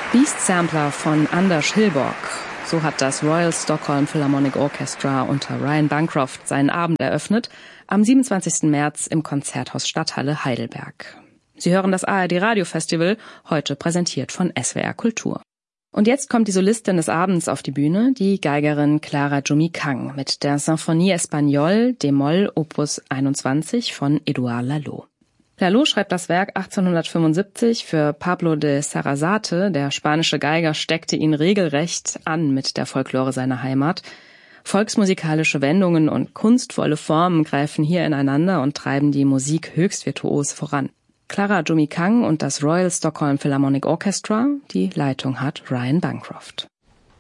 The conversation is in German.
Beast Sampler von Anders Hillborg. So hat das Royal Stockholm Philharmonic Orchestra unter Ryan Bancroft seinen Abend eröffnet, am 27. März im Konzerthaus Stadthalle Heidelberg. Sie hören das ARD Radiofestival, heute präsentiert von SWR Kultur. Und jetzt kommt die Solistin des Abends auf die Bühne, die Geigerin Clara Jumi Kang mit der Symphonie Espagnole d-Moll Opus 21 von Édouard Lalo. Lalo schreibt das Werk 1875 für Pablo de Sarasate. Der spanische Geiger steckte ihn regelrecht an mit der Folklore seiner Heimat. Volksmusikalische Wendungen und kunstvolle Formen greifen hier ineinander und treiben die Musik höchst virtuos voran. Clara Jumi Kang und das Royal Stockholm Philharmonic Orchestra, die Leitung hat Ryan Bancroft.